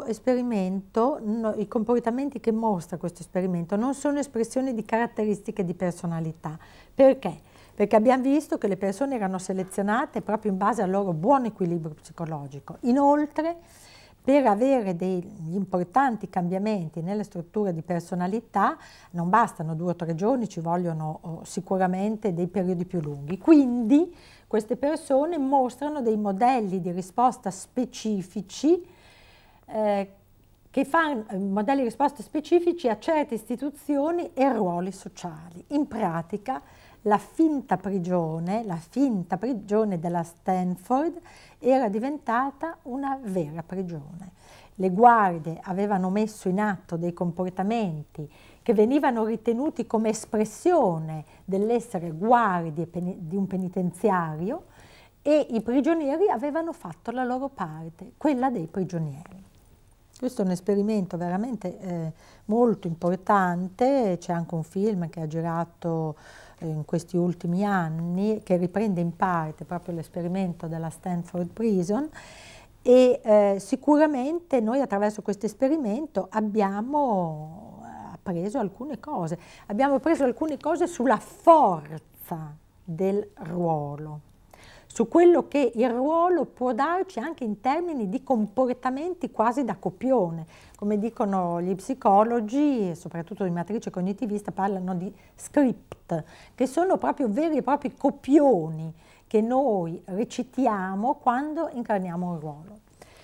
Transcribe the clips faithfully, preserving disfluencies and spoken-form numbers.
questo esperimento, no, i comportamenti che mostra questo esperimento non sono espressioni di caratteristiche di personalità. Perché? Perché abbiamo visto che le persone erano selezionate proprio in base al loro buon equilibrio psicologico. Inoltre, per avere degli importanti cambiamenti nelle strutture di personalità non bastano due o tre giorni, ci vogliono oh, sicuramente dei periodi più lunghi. Quindi queste persone mostrano dei modelli di risposta specifici, eh, che fanno modelli di risposta specifici a certe istituzioni e ruoli sociali. In pratica, la finta prigione, la finta prigione della Stanford era diventata una vera prigione. Le guardie avevano messo in atto dei comportamenti che venivano ritenuti come espressione dell'essere guardie di un penitenziario e i prigionieri avevano fatto la loro parte, quella dei prigionieri. Questo è un esperimento veramente eh, molto importante, c'è anche un film che ha girato eh, in questi ultimi anni che riprende in parte proprio l'esperimento della Stanford Prison e eh, sicuramente noi attraverso questo esperimento abbiamo appreso alcune cose, abbiamo appreso alcune cose sulla forza del ruolo, su quello che il ruolo può darci anche in termini di comportamenti quasi da copione. Come dicono gli psicologi, soprattutto di matrice cognitivista, parlano di script, che sono proprio veri e propri copioni che noi recitiamo quando incarniamo un ruolo.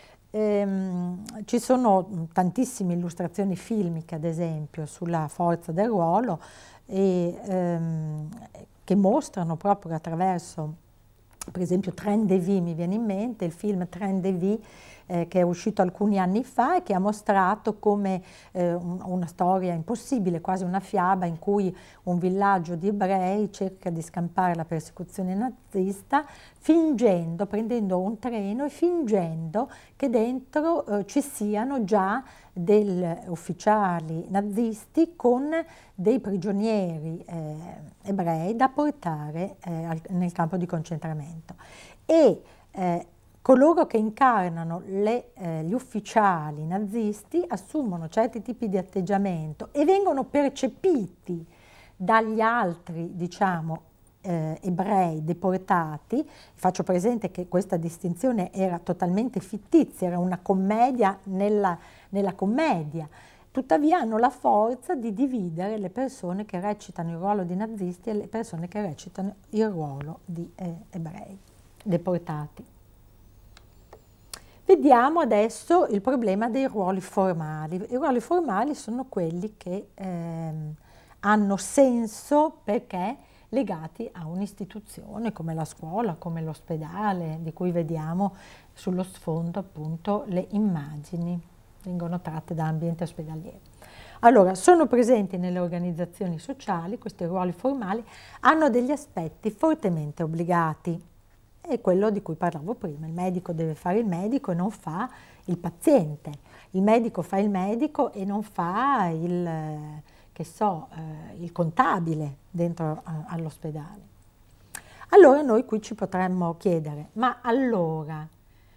Ehm, ci sono tantissime illustrazioni filmiche, ad esempio, sulla forza del ruolo, e, ehm, che mostrano proprio attraverso, per esempio Train de Vie mi viene in mente, il film Train de Vie eh, che è uscito alcuni anni fa e che ha mostrato come eh, un, una storia impossibile, quasi una fiaba, in cui un villaggio di ebrei cerca di scampare la persecuzione nazista fingendo, prendendo un treno e fingendo che dentro eh, ci siano già degli ufficiali nazisti con dei prigionieri eh, ebrei da portare eh, al, nel campo di concentramento. E eh, coloro che incarnano le, eh, gli ufficiali nazisti assumono certi tipi di atteggiamento e vengono percepiti dagli altri, diciamo, Eh, ebrei deportati. Faccio presente che questa distinzione era totalmente fittizia, era una commedia nella, nella commedia, tuttavia hanno la forza di dividere le persone che recitano il ruolo di nazisti e le persone che recitano il ruolo di eh, ebrei deportati. Vediamo adesso il problema dei ruoli formali. I ruoli formali sono quelli che ehm, hanno senso perché legati a un'istituzione come la scuola, come l'ospedale, di cui vediamo sullo sfondo appunto le immagini, vengono tratte da ambiente ospedaliero. Allora, sono presenti nelle organizzazioni sociali, questi ruoli formali hanno degli aspetti fortemente obbligati, è quello di cui parlavo prima, il medico deve fare il medico e non fa il paziente, il medico fa il medico e non fa il che so, eh, il contabile dentro eh, all'ospedale. Allora noi qui ci potremmo chiedere, ma allora,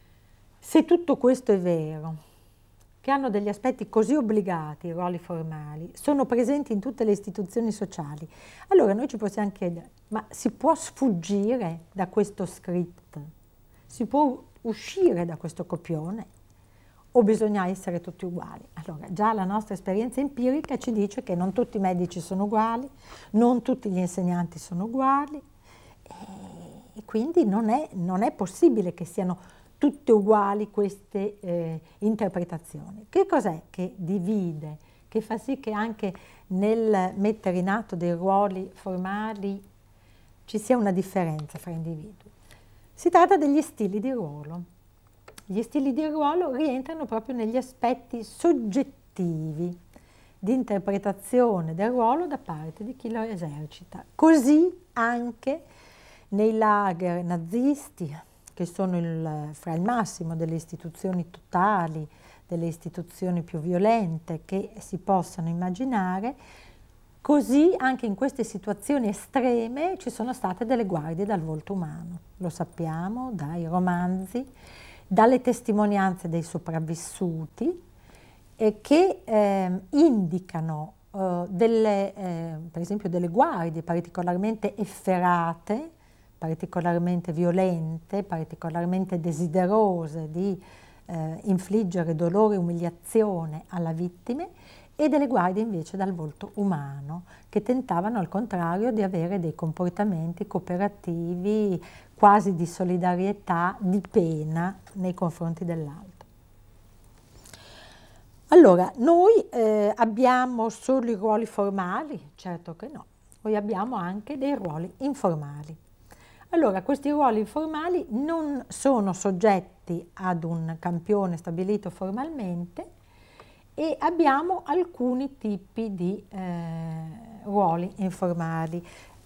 se tutto questo è vero, che hanno degli aspetti così obbligati, i ruoli formali, sono presenti in tutte le istituzioni sociali, allora noi ci possiamo chiedere, ma si può sfuggire da questo script? Si può uscire da questo copione? O bisogna essere tutti uguali? Allora, già la nostra esperienza empirica ci dice che non tutti i medici sono uguali, non tutti gli insegnanti sono uguali e, e quindi non è, non è possibile che siano tutte uguali queste eh, interpretazioni. Che cos'è che divide, che fa sì che anche nel mettere in atto dei ruoli formali ci sia una differenza fra individui? Si tratta degli stili di ruolo. Gli stili di ruolo rientrano proprio negli aspetti soggettivi di interpretazione del ruolo da parte di chi lo esercita. Così anche nei lager nazisti, che sono il, fra il massimo delle istituzioni totali, delle istituzioni più violente che si possano immaginare, così anche in queste situazioni estreme ci sono state delle guardie dal volto umano. Lo sappiamo dai romanzi, dalle testimonianze dei sopravvissuti eh, che eh, indicano eh, delle, eh, per esempio delle guardie particolarmente efferate, particolarmente violente, particolarmente desiderose di eh, infliggere dolore e umiliazione alla vittima, e delle guardie invece dal volto umano, che tentavano al contrario di avere dei comportamenti cooperativi, quasi di solidarietà, di pena nei confronti dell'altro. Allora, noi eh, abbiamo solo i ruoli formali? Certo che no, noi abbiamo anche dei ruoli informali. Allora, questi ruoli informali non sono soggetti ad un campione stabilito formalmente, e abbiamo alcuni tipi di eh, ruoli informali.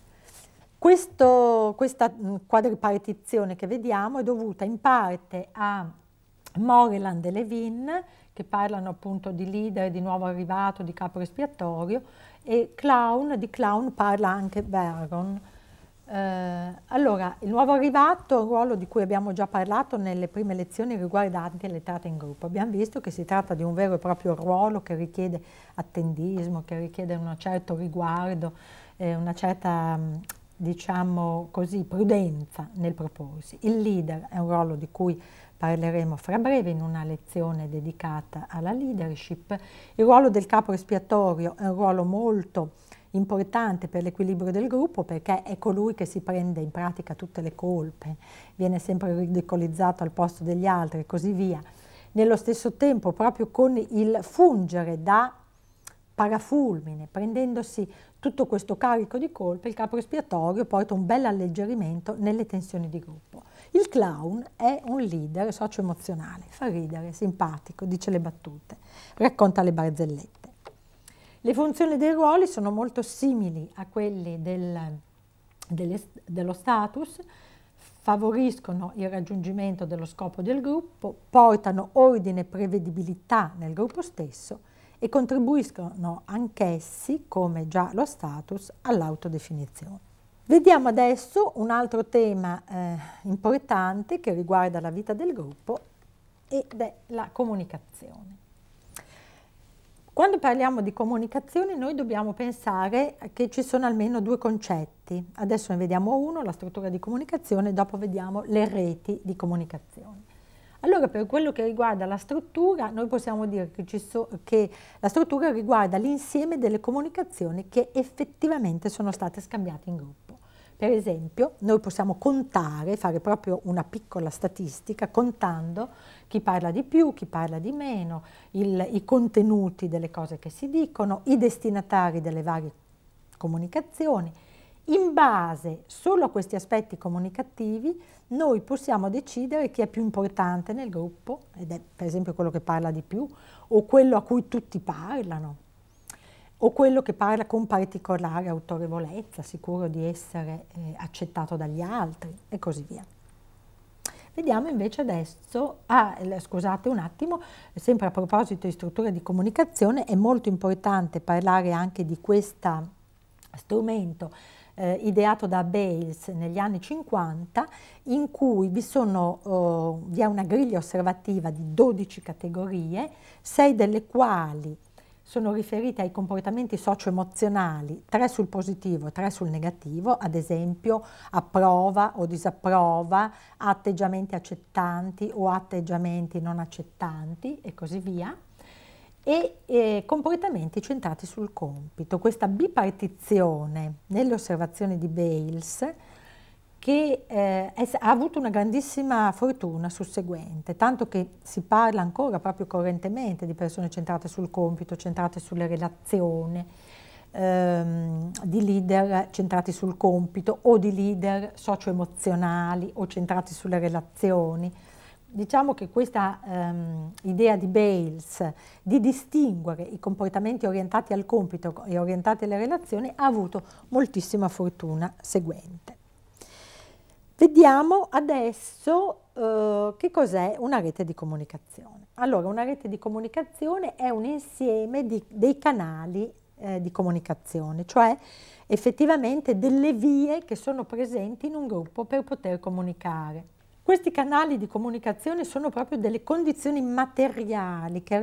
Questo, questa quadripartizione che vediamo è dovuta in parte a Moreland e Levin, che parlano appunto di leader, di nuovo arrivato, di capo espiatorio, e Clown, di Clown parla anche Bergon. Eh, allora, il nuovo arrivato è un ruolo di cui abbiamo già parlato nelle prime lezioni riguardanti l'entrata in gruppo. Abbiamo visto che si tratta di un vero e proprio ruolo che richiede attendismo, che richiede un certo riguardo, eh, una certa, diciamo così, prudenza nel proporsi. Il leader è un ruolo di cui parleremo fra breve in una lezione dedicata alla leadership. Il ruolo del capo espiatorio è un ruolo molto importante per l'equilibrio del gruppo, perché è colui che si prende in pratica tutte le colpe, viene sempre ridicolizzato al posto degli altri e così via. Nello stesso tempo, proprio con il fungere da parafulmine, prendendosi tutto questo carico di colpe, il capo espiatorio porta un bel alleggerimento nelle tensioni di gruppo. Il clown è un leader socio-emozionale, fa ridere, simpatico, dice le battute, racconta le barzellette. Le funzioni dei ruoli sono molto simili a quelle del, delle, dello status, favoriscono il raggiungimento dello scopo del gruppo, portano ordine e prevedibilità nel gruppo stesso e contribuiscono anch'essi, come già lo status, all'autodefinizione. Vediamo adesso un altro tema eh, importante che riguarda la vita del gruppo, ed è la comunicazione. Quando parliamo di comunicazione noi dobbiamo pensare che ci sono almeno due concetti. Adesso ne vediamo uno, la struttura di comunicazione, dopo vediamo le reti di comunicazione. Allora, per quello che riguarda la struttura, noi possiamo dire che, ci so, che la struttura riguarda l'insieme delle comunicazioni che effettivamente sono state scambiate in gruppo. Per esempio, noi possiamo contare, fare proprio una piccola statistica, contando chi parla di più, chi parla di meno, il, i contenuti delle cose che si dicono, i destinatari delle varie comunicazioni. In base solo a questi aspetti comunicativi, noi possiamo decidere chi è più importante nel gruppo, ed è per esempio quello che parla di più, o quello a cui tutti parlano, o quello che parla con particolare autorevolezza, sicuro di essere eh, accettato dagli altri, e così via. Vediamo invece adesso, ah, scusate un attimo, sempre a proposito di struttura di comunicazione, è molto importante parlare anche di questo strumento eh, ideato da Bales negli anni cinquanta, in cui vi, sono, oh, vi è una griglia osservativa di dodici categorie, sei delle quali sono riferite ai comportamenti socio-emozionali, tre sul positivo, tre sul negativo, ad esempio approva o disapprova, atteggiamenti accettanti o atteggiamenti non accettanti e così via, e eh, comportamenti centrati sul compito. Questa bipartizione nelle osservazioni di Bales, che eh, è, ha avuto una grandissima fortuna susseguente, tanto che si parla ancora proprio correntemente di persone centrate sul compito, centrate sulle relazioni, ehm, di leader centrati sul compito o di leader socio-emozionali o centrati sulle relazioni. Diciamo che questa ehm, idea di Bales di distinguere i comportamenti orientati al compito e orientati alle relazioni ha avuto moltissima fortuna seguente. Vediamo adesso eh, che cos'è una rete di comunicazione. Allora, una rete di comunicazione è un insieme di, dei canali eh, di comunicazione, cioè effettivamente delle vie che sono presenti in un gruppo per poter comunicare. Questi canali di comunicazione sono proprio delle condizioni materiali che